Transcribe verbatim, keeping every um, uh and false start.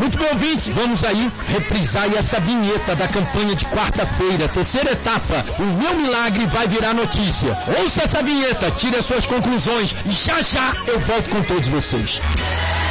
Muito bem, ouvinte, vamos aí reprisar essa vinheta da campanha de quarta-feira, terceira etapa. O meu milagre vai virar notícia. Ouça essa vinheta, tire as suas conclusões e já já eu volto com todos vocês.